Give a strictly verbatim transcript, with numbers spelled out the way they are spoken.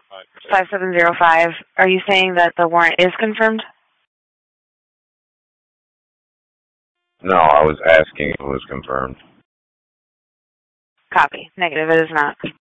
five seven zero five. Are you saying that the warrant is confirmed? No, I was asking if it was confirmed. Copy. Negative, it is not.